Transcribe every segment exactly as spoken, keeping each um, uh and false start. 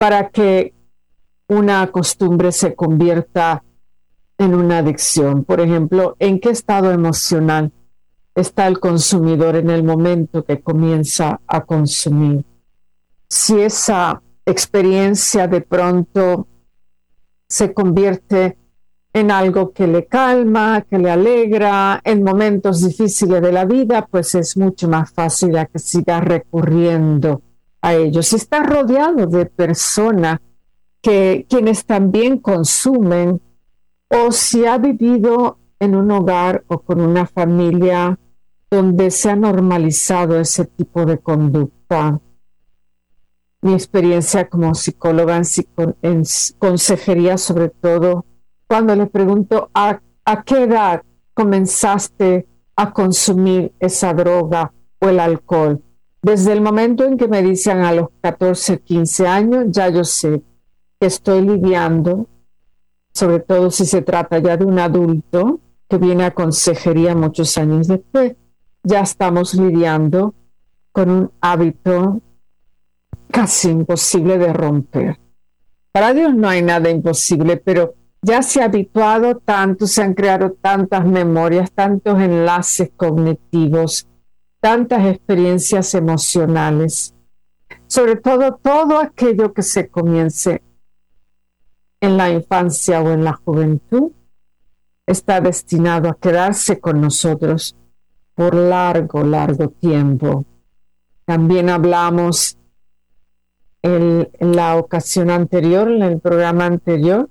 para que una costumbre se convierta en una adicción. Por ejemplo, ¿en qué estado emocional está el consumidor en el momento que comienza a consumir? Si esa experiencia de pronto se convierte en algo que le calma, que le alegra en momentos difíciles de la vida, pues es mucho más fácil a que siga recurriendo a ello. Si está rodeado de personas que quienes también consumen, o si ha vivido en un hogar o con una familia donde se ha normalizado ese tipo de conducta. Mi experiencia como psicóloga en, psico, en consejería, sobre todo, cuando le pregunto ¿a, a qué edad comenzaste a consumir esa droga o el alcohol? Desde el momento en que me dicen a los catorce, quince años, ya yo sé que estoy lidiando, sobre todo si se trata ya de un adulto que viene a consejería muchos años después, ya estamos lidiando con un hábito casi imposible de romper. Para Dios no hay nada imposible, pero ya se ha habituado tanto, se han creado tantas memorias, tantos enlaces cognitivos, tantas experiencias emocionales, sobre todo todo aquello que se comience en la infancia o en la juventud, está destinado a quedarse con nosotros por largo, largo tiempo. También hablamos en, en la ocasión anterior, en el programa anterior,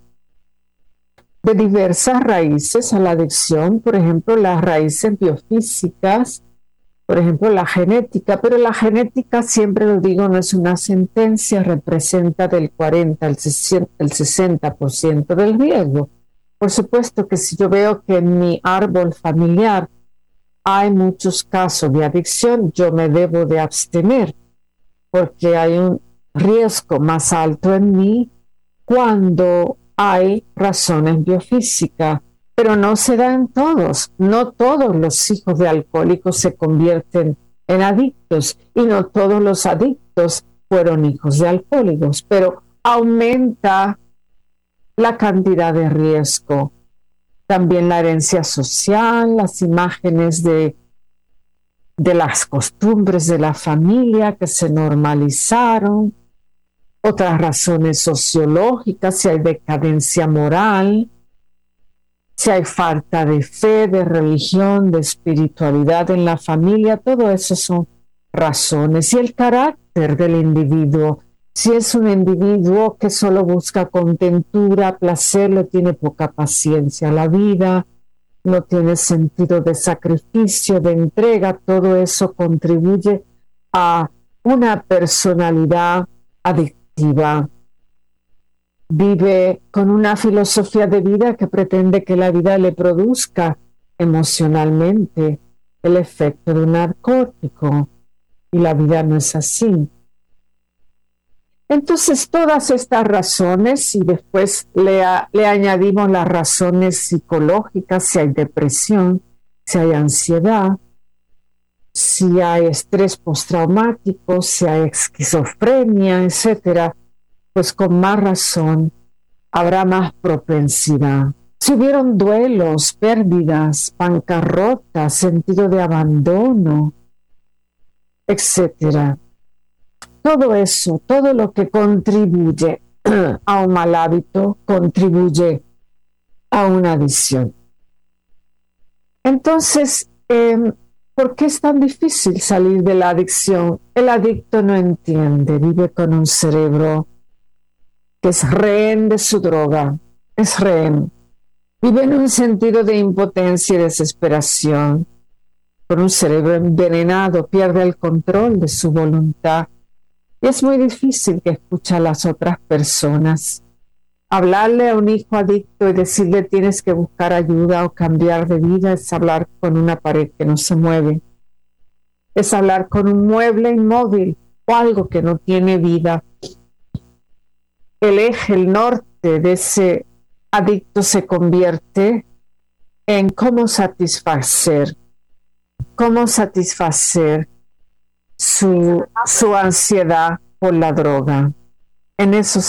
de diversas raíces a la adicción, por ejemplo, las raíces biofísicas, por ejemplo, la genética, pero la genética, siempre lo digo, no es una sentencia, representa del cuarenta al sesenta por ciento del riesgo. Por supuesto que si yo veo que en mi árbol familiar hay muchos casos de adicción, yo me debo de abstener, porque hay un riesgo más alto en mí cuando hay razones biofísicas. Pero no se da en todos. No todos los hijos de alcohólicos se convierten en adictos y no todos los adictos fueron hijos de alcohólicos, pero aumenta la cantidad de riesgo. También la herencia social, las imágenes de, de las costumbres de la familia que se normalizaron, otras razones sociológicas, si hay decadencia moral, si hay falta de fe, de religión, de espiritualidad en la familia, todo eso son razones. Y el carácter del individuo, si es un individuo que solo busca contentura, placer, no tiene poca paciencia a la vida, no tiene sentido de sacrificio, de entrega, todo eso contribuye a una personalidad adictiva. Vive con una filosofía de vida que pretende que la vida le produzca emocionalmente el efecto de un narcótico, y la vida no es así. Entonces, todas estas razones, y después le, a, le añadimos las razones psicológicas, si hay depresión, si hay ansiedad, si hay estrés postraumático, si hay esquizofrenia, etcétera, pues con más razón habrá más propensidad. Si hubieron duelos, pérdidas, bancarrotas, sentido de abandono, etcétera. Todo eso, todo lo que contribuye a un mal hábito, contribuye a una adicción. Entonces, eh, ¿por qué es tan difícil salir de la adicción? El adicto no entiende, vive con un cerebro que es rehén de su droga, es rehén. Vive en un sentido de impotencia y desesperación, con un cerebro envenenado, pierde el control de su voluntad. Y es muy difícil que escuche a las otras personas. Hablarle a un hijo adicto y decirle tienes que buscar ayuda o cambiar de vida es hablar con una pared que no se mueve. Es hablar con un mueble inmóvil o algo que no tiene vida. El eje, el norte de ese adicto se convierte en cómo satisfacer, cómo satisfacer su, su ansiedad por la droga. en esos